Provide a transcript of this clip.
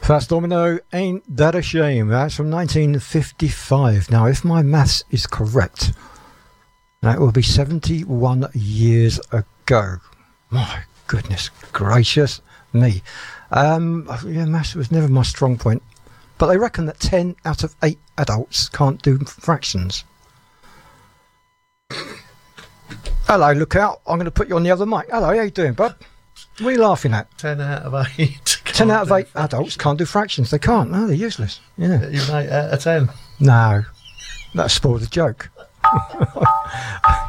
Fats Domino, Ain't That a Shame? That's from 1955. Now, if my maths is correct, that will be 71 years ago. My goodness gracious me. Maths was never my strong point. But they reckon that 10 out of 8 adults can't do fractions. Hello, look out. I'm going to put you on the other mic. Hello, how you doing, bud? What are you laughing at? 10 out of 8. 10 out of 8 adults can't do fractions. They can't. No, they're useless. Yeah. Even 8 out of 10. No. That spoiled the joke.